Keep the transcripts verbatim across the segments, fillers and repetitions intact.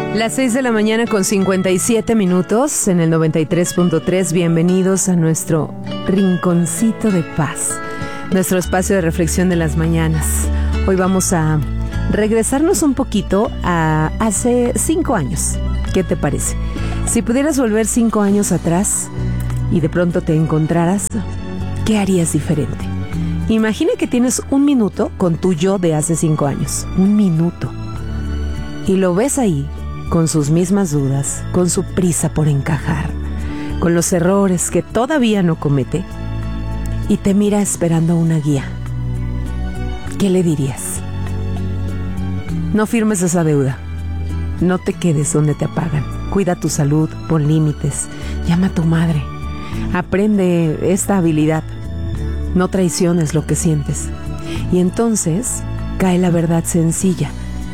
Las seis de la mañana con cincuenta y siete minutos en el noventa y tres punto tres. Bienvenidos a nuestro Rinconcito de Paz, nuestro espacio de reflexión de las mañanas. Hoy vamos a regresarnos un poquito a hace cinco años. ¿Qué te parece? Si pudieras volver cinco años atrás y de pronto te encontraras, ¿qué harías diferente? Imagina que tienes un minuto con tu yo de hace cinco años. Un minuto. Y lo ves ahí, con sus mismas dudas, con su prisa por encajar, con los errores que todavía no comete, y te mira esperando una guía. ¿Qué le dirías? No firmes esa deuda. No te quedes donde te apagan. Cuida tu salud, pon límites, llama a tu madre. Aprende esta habilidad. No traiciones lo que sientes. Y entonces cae la verdad sencilla.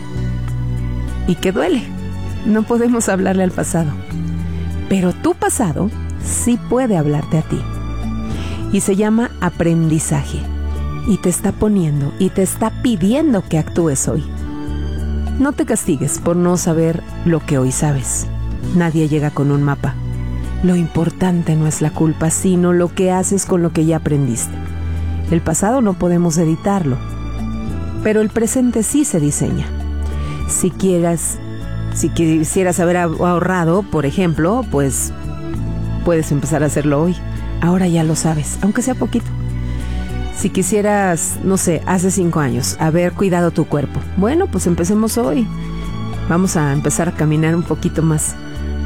Y que duele. No podemos hablarle al pasado, pero tu pasado sí puede hablarte a ti. Y se llama aprendizaje. Y te está poniendo y te está pidiendo que actúes hoy. No te castigues por no saber lo que hoy sabes. Nadie llega con un mapa. Lo importante no es la culpa, sino lo que haces con lo que ya aprendiste. El pasado no podemos editarlo, pero el presente sí se diseña. Si quieras Si quisieras haber ahorrado, por ejemplo, pues puedes empezar a hacerlo hoy. Ahora ya lo sabes, aunque sea poquito. Si quisieras, no sé, hace cinco años, haber cuidado tu cuerpo. Bueno, pues empecemos hoy. Vamos a empezar a caminar un poquito más.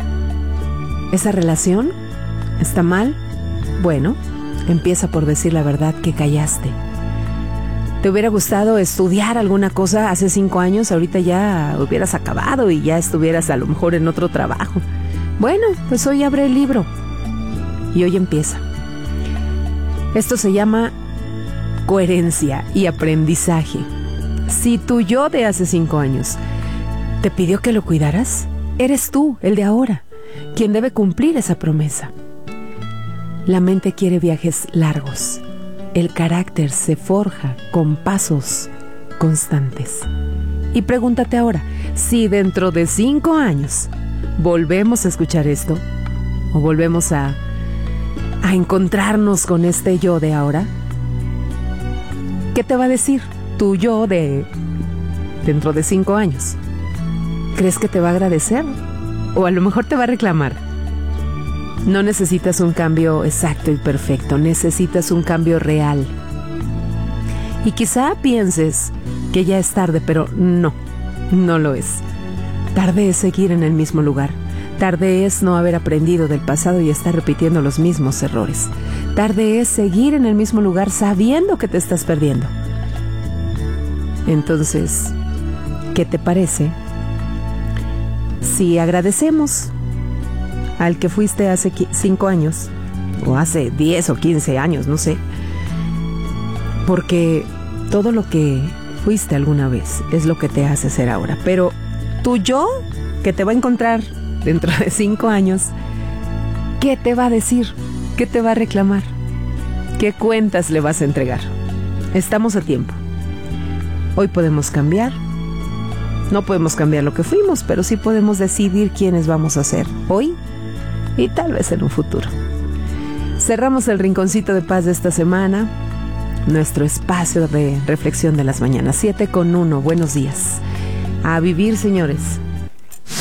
¿Esa relación está mal? Bueno, empieza por decir la verdad que callaste. ¿Te hubiera gustado estudiar alguna cosa hace cinco años? Ahorita ya hubieras acabado y ya estuvieras a lo mejor en otro trabajo. Bueno, pues hoy abre el libro y hoy empieza. Esto se llama coherencia y aprendizaje. Si tu yo de hace cinco años te pidió que lo cuidaras, eres tú, el de ahora, quien debe cumplir esa promesa. La mente quiere viajes largos. El carácter se forja con pasos constantes. Y pregúntate ahora, si dentro de cinco años volvemos a escuchar esto, o volvemos a, a encontrarnos con este yo de ahora, ¿qué te va a decir tu yo de dentro de cinco años? ¿Crees que te va a agradecer? O a lo mejor te va a reclamar. No necesitas un cambio exacto y perfecto, necesitas un cambio real. Y quizá pienses que ya es tarde, pero no, no lo es. Tarde es seguir en el mismo lugar. Tarde es no haber aprendido del pasado y estar repitiendo los mismos errores. Tarde es seguir en el mismo lugar sabiendo que te estás perdiendo. Entonces, ¿qué te parece si agradecemos al que fuiste hace cinco años, o hace diez o quince años, no sé? Porque todo lo que fuiste alguna vez es lo que te hace ser ahora. Pero tu yo, que te va a encontrar dentro de cinco años, ¿qué te va a decir? ¿Qué te va a reclamar? ¿Qué cuentas le vas a entregar? Estamos a tiempo. Hoy podemos cambiar. No podemos cambiar lo que fuimos, pero sí podemos decidir quiénes vamos a ser hoy y tal vez en un futuro. Cerramos el Rinconcito de Paz de esta semana, nuestro espacio de reflexión de las mañanas. Siete con uno, buenos días. A vivir, señores.